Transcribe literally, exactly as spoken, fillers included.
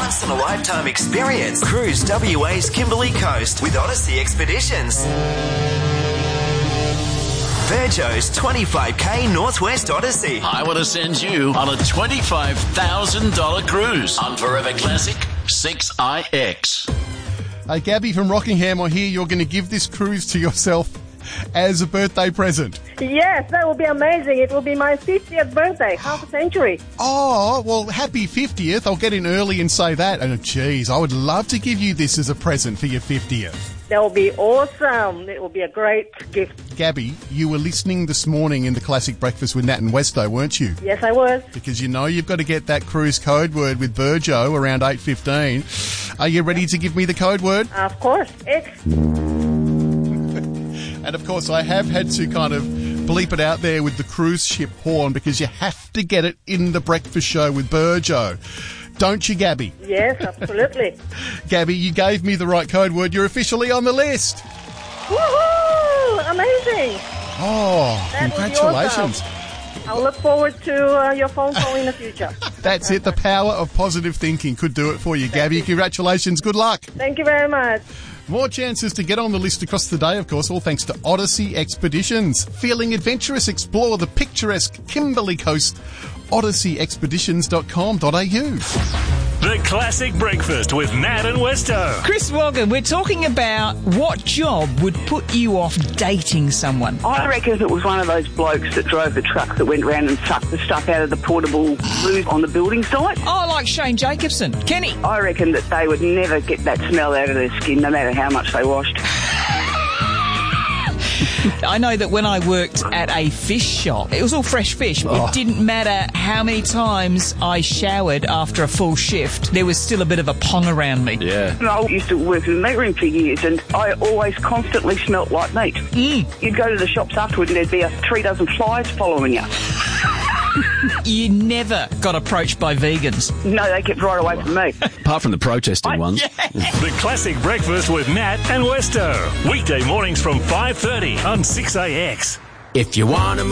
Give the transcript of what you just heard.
once-in-a-lifetime experience. Cruise W A's Kimberley Coast with Odyssey Expeditions. Virgo's twenty-five K Northwest Odyssey. I want to send you on a twenty-five thousand dollars cruise on Forever Classic six I X. Hey, Gabby from Rockingham, I hear you're going to give this cruise to yourself as a birthday present. Yes, that will be amazing. It will be my fiftieth birthday, half a century. Oh, well, happy fiftieth. I'll get in early and say that. And, geez, I would love to give you this as a present for your fiftieth. That will be awesome. It will be a great gift. Gabby, you were listening this morning in the Classic Breakfast with Nat and Westo, weren't you? Yes, I was. Because you know you've got to get that cruise code word with Virgo around eight fifteen. Are you ready to give me the code word? Of course. X. And, of course, I have had to kind of bleep it out there with the cruise ship horn because you have to get it in the breakfast show with Virgo. Don't you, Gabby? Yes, absolutely. Gabby, you gave me the right code word. You're officially on the list. Woohoo! Amazing. Oh, That congratulations. Awesome. I'll look forward to uh, your phone call in the future. That's it. The power of positive thinking could do it for you, Gabby. You. Congratulations. Good luck. Thank you very much. More chances to get on the list across the day, of course, all thanks to Odyssey Expeditions. Feeling adventurous? Explore the picturesque Kimberley Coast. odyssey expeditions dot com dot a u. The Classic Breakfast with Nat and Westo. Chris Woggan, we're talking about what job would put you off dating someone. I reckon if it was one of those blokes that drove the truck that went round and sucked the stuff out of the portable loo on the building site. Oh, like Shane Jacobson. Kenny. I reckon that they would never get that smell out of their skin, no matter how much they washed. I know that when I worked at a fish shop, it was all fresh fish. Oh. It didn't matter how many times I showered after a full shift, there was still a bit of a pong around me. Yeah. I used to work in the meat room for years, and I always constantly smelt like meat. Mm. You'd go to the shops afterwards and there'd be a three dozen flies following you. You never got approached by vegans. No, they kept right away from me. Apart from the protesting I- ones. The Classic Breakfast with Nat and Westo. Weekday mornings from five thirty on six A X. If you want to